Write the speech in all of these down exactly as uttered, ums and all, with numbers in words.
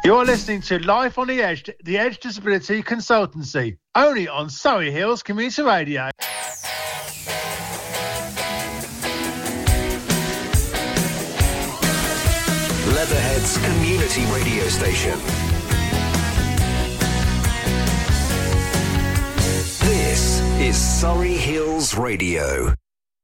You're listening to Life on the Edge, the Edge Disability Consultancy, only on Surrey Hills Community Radio. Leatherhead's community radio station. This is Surrey Hills Radio.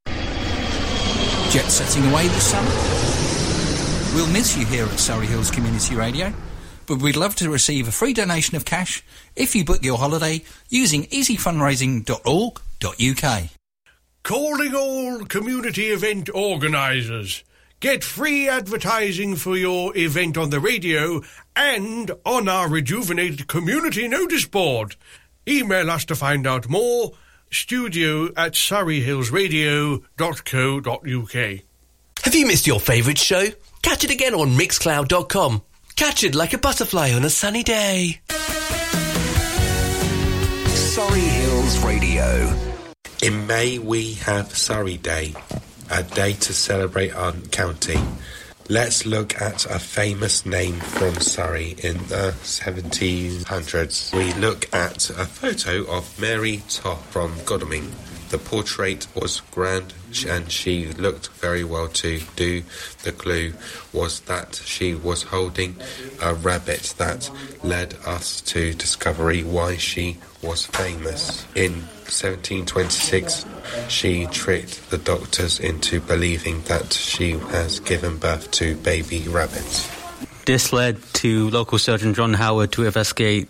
Jet setting away this summer? We'll miss you here at Surrey Hills Community Radio, but we'd love to receive a free donation of cash if you book your holiday using easy fundraising dot org dot U K. Calling all community event organisers. Get free advertising for your event on the radio and on our rejuvenated community notice board. Email us to find out more. Studio at surrey hills radio dot co dot U K. Have you missed your favourite show? Catch it again on mixcloud dot com. Catch it like a butterfly on a sunny day. Surrey Hills Radio. In May we have Surrey Day, a day to celebrate our county. Let's look at a famous name from Surrey in the seventeen hundreds. We look at a photo of Mary Todd from Godalming. The portrait was grand and she looked very well to do. The clue was that she was holding a rabbit that led us to discovery why she was famous. In seventeen twenty-six, she tricked the doctors into believing that she has given birth to baby rabbits. This led to local surgeon John Howard to investigate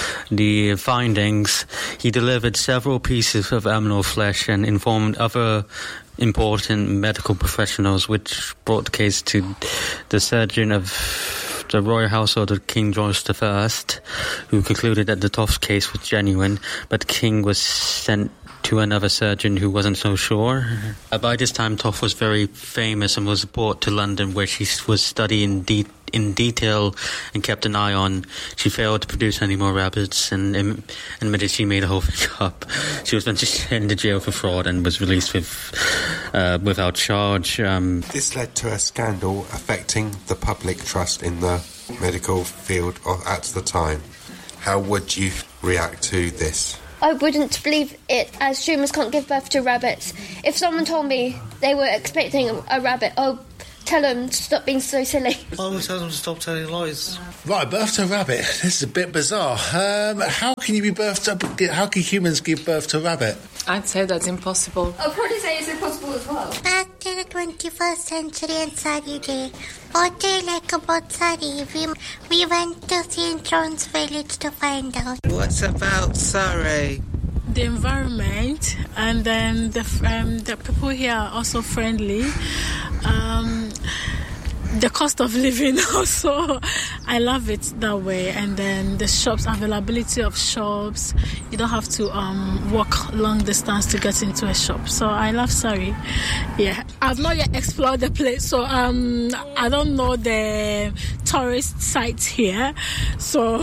the findings. He delivered several pieces of animal flesh and informed other important medical professionals, which brought the case to the surgeon of the royal household of King George the First, who concluded that the Toffs case was genuine, but King was sent to another surgeon who wasn't so sure. Uh, by this time, Toff was very famous and was brought to London, where she was studying de- in detail and kept an eye on. She failed to produce any more rabbits and um, admitted she made a whole thing up. She was then sent to jail for fraud and was released with uh, without charge. Um, this led to a scandal affecting the public trust in the medical field of, at the time. How would you react to this? I wouldn't believe it, as humans can't give birth to rabbits. If someone told me they were expecting a rabbit, I'll tell them to stop being so silly. I would tell them to stop telling lies. Right, birth to a rabbit. This is a bit bizarre. Um, how can you be birth to... How can humans give birth to a rabbit? I'd say that's impossible. I'll probably say it's impossible as well. Back to the twenty-first century and Surrey Day. What do you like about Surrey? We, we went to Saint John's Village to find out. What's about Surrey? The environment, and then the um, the people here are also friendly. Um, the cost of living also, I love it that way. And then the shops, availability of shops. You don't have to um, walk long distance to get into a shop. So I love Surrey. Yeah, I've not yet explored the place, so um, I don't know the tourist sites here. So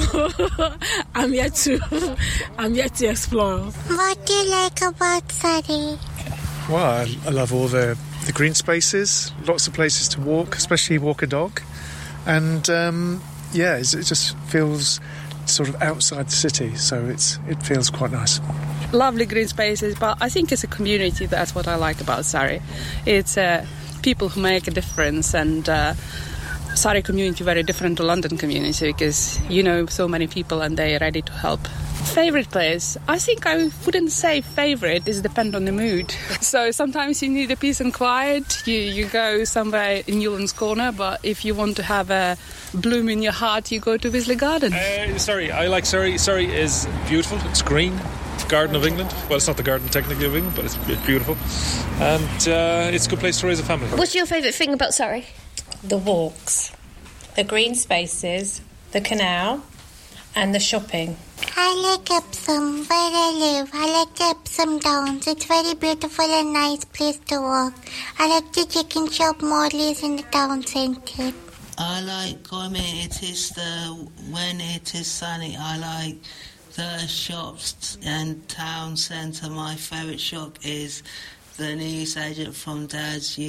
I'm yet to, I'm yet to explore. What do you like about Surrey? Well, I, I love all the, the green spaces, lots of places to walk, especially walk a dog. And, um, yeah, it's, it just feels sort of outside the city, so it's it feels quite nice. Lovely green spaces, but I think it's a community. That's what I like about Surrey. It's uh, people who make a difference, and uh, Surrey community very different to London community because you know so many people and they're ready to help. Favourite place? I think I wouldn't say favourite, it depends on the mood. So sometimes you need a peace and quiet, you, you go somewhere in Newlands Corner, but if you want to have a bloom in your heart, you go to Wisley Garden. Uh, Surrey, I like Surrey. Surrey is beautiful, it's green. Garden of England. Well, it's not the garden technically of England, but it's, it's beautiful. And uh, it's a good place to raise a family. What's your favourite thing about Surrey? The walks, the green spaces, the canal, and the shopping. I like Epsom, where I live. I like Epsom Downs. It's very beautiful and nice place to walk. I like the chicken shop Morley's in the town centre. I like, I mean, it is the, when it is sunny, I like the shops and town centre. My favourite shop is the newsagent from Dad's